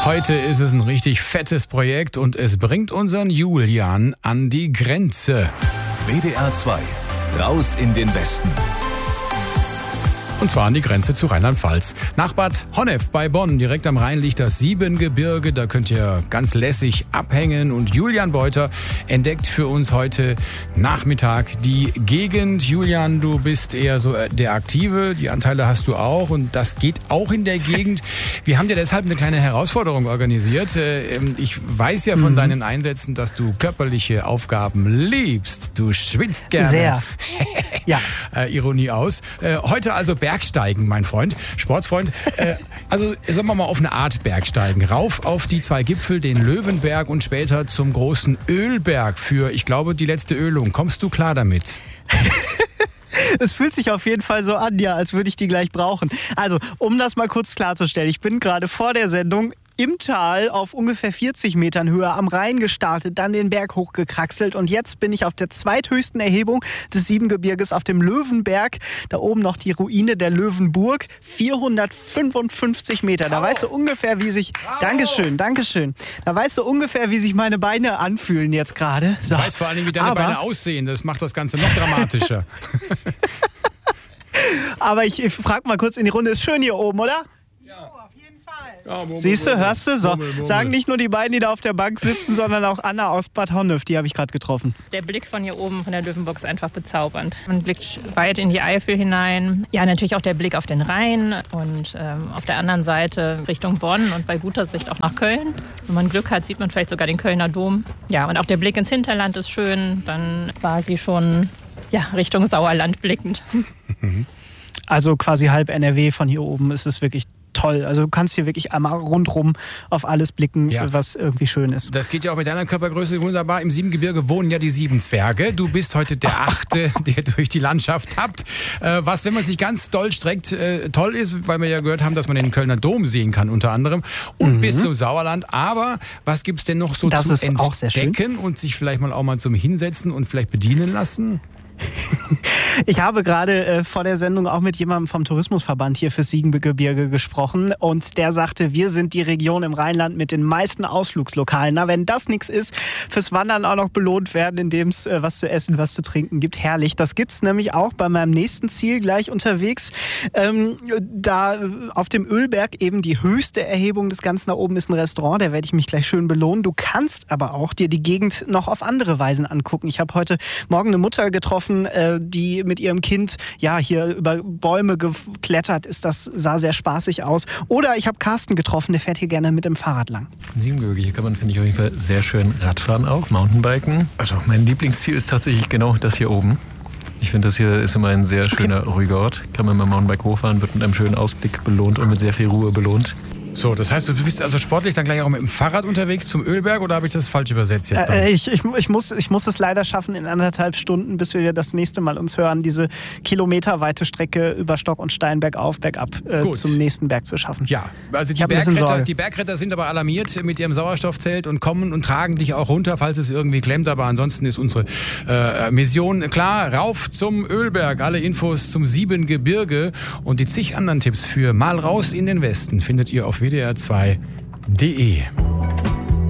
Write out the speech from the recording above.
Heute ist es ein richtig fettes Projekt und es bringt unseren Julian an die Grenze. WDR 2, raus in den Westen. Und zwar an die Grenze zu Rheinland-Pfalz. Nach Bad Honnef bei Bonn, direkt am Rhein, liegt das Siebengebirge. Da könnt ihr ganz lässig abhängen. Und Julian Beuter entdeckt für uns heute Nachmittag die Gegend. Julian, du bist eher so der Aktive. Die Anteile hast du auch. Und das geht auch in der Gegend. Wir haben dir deshalb eine kleine Herausforderung organisiert. Ich weiß ja von deinen Einsätzen, dass du körperliche Aufgaben liebst. Du schwitzt gerne. Sehr. Ja. Ironie aus. Heute also Bergsteigen, mein Freund, Sportsfreund. Also sagen wir mal auf eine Art Bergsteigen. Rauf auf die 2 Gipfel, den Löwenberg und später zum großen Ölberg für, ich glaube, die letzte Ölung. Kommst du klar damit? Es fühlt sich auf jeden Fall so an, ja, als würde ich die gleich brauchen. Also, um das mal kurz klarzustellen, ich bin gerade vor der Sendung im Tal auf ungefähr 40 Metern Höhe am Rhein gestartet, dann den Berg hochgekraxelt und jetzt bin ich auf der zweithöchsten Erhebung des Siebengebirges auf dem Löwenberg. Da oben noch die Ruine der Löwenburg, 455 Meter. Da weißt du ungefähr, wie sich... Dankeschön. Da weißt du ungefähr, wie sich meine Beine anfühlen jetzt gerade. So. Ich weiß vor allem, wie deine Beine aussehen. Das macht das Ganze noch dramatischer. Aber ich frage mal kurz in die Runde, ist schön hier oben, oder? Ja, siehst du, hörst du? So, Mummel. sagen nicht nur die beiden, die da auf der Bank sitzen, sondern auch Anna aus Bad Honnef, die habe ich gerade getroffen. Der Blick von hier oben, von der Löwenburg, ist einfach bezaubernd. Man blickt weit in die Eifel hinein. Ja, natürlich auch der Blick auf den Rhein und auf der anderen Seite Richtung Bonn und bei guter Sicht auch nach Köln. Wenn man Glück hat, sieht man vielleicht sogar den Kölner Dom. Ja, und auch der Blick ins Hinterland ist schön. Dann quasi schon Richtung Sauerland blickend. Also quasi halb NRW von hier oben ist es wirklich toll. Also du kannst hier wirklich einmal rundrum auf alles blicken, was irgendwie schön ist. Das geht ja auch mit deiner Körpergröße wunderbar. Im Siebengebirge wohnen ja die 7 Zwerge. Du bist heute der 8., der durch die Landschaft tappt. Was, wenn man sich ganz doll streckt, toll ist, weil wir ja gehört haben, dass man den Kölner Dom sehen kann unter anderem. Und bis zum Sauerland. Aber was gibt's denn noch so das zu ist auch sehr schön. entdecken und sich vielleicht mal auch mal zum Hinsetzen und vielleicht bedienen lassen? Ich habe gerade vor der Sendung auch mit jemandem vom Tourismusverband hier fürs Siebengebirge gesprochen und der sagte, wir sind die Region im Rheinland mit den meisten Ausflugslokalen. Na, wenn das nichts ist, fürs Wandern auch noch belohnt werden, indem es was zu essen, was zu trinken gibt. Herrlich. Das gibt's nämlich auch bei meinem nächsten Ziel gleich unterwegs. Da auf dem Ölberg eben die höchste Erhebung des Ganzen da oben ist ein Restaurant, da werde ich mich gleich schön belohnen. Du kannst aber auch dir die Gegend noch auf andere Weisen angucken. Ich habe heute Morgen eine Mutter getroffen, die mit ihrem Kind hier über Bäume geklettert ist. Das sah sehr spaßig aus. Oder ich habe Carsten getroffen, der fährt hier gerne mit dem Fahrrad lang. Im Siebengebirge, hier kann man, finde ich, auf jeden Fall sehr schön Radfahren auch, Mountainbiken. Also mein Lieblingsziel ist tatsächlich genau das hier oben. Ich finde, das hier ist immer ein sehr schöner, ruhiger Ort. Kann man mit dem Mountainbike hochfahren, wird mit einem schönen Ausblick belohnt und mit sehr viel Ruhe belohnt. So, das heißt, du bist also sportlich dann gleich auch mit dem Fahrrad unterwegs zum Ölberg oder habe ich das falsch übersetzt jetzt dann? Ich muss es leider schaffen, in 1,5 Stunden, bis wir das nächste Mal uns hören, diese kilometerweite Strecke über Stock und Stein bergauf, bergab zum nächsten Berg zu schaffen. Ja, also die Bergretter sind aber alarmiert mit ihrem Sauerstoffzelt und kommen und tragen dich auch runter, falls es irgendwie klemmt. Aber ansonsten ist unsere Mission klar. Rauf zum Ölberg. Alle Infos zum Siebengebirge und die zig anderen Tipps für mal raus in den Westen findet ihr auf WDR2.de.